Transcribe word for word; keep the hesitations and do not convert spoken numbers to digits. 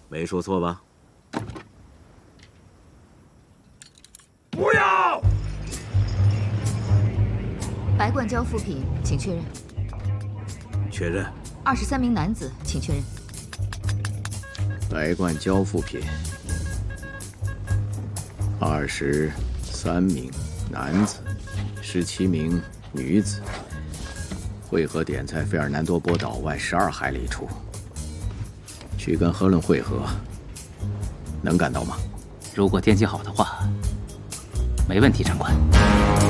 没说错吧？ 不要！ 白罐交付品，请确认。 确认。 二十三名男子，请确认。 白罐交付品，二十三名男子，十七名女子。会合点在费尔南多波岛外十二海里处。去跟赫伦会合，能赶到吗？ 如果天气好的话，没问题，长官。